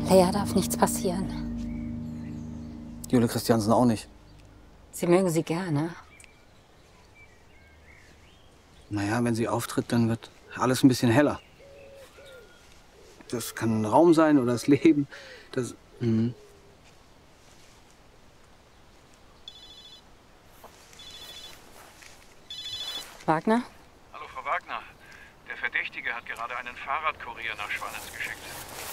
Lea darf nichts passieren. Jule Christiansen auch nicht. Sie mögen sie gerne. Naja, wenn sie auftritt, dann wird alles ein bisschen heller. Das kann ein Raum sein oder das Leben. Das. Wagner? Hallo, Frau Wagner. Der Verdächtige hat gerade einen Fahrradkurier nach Schwanitz geschickt.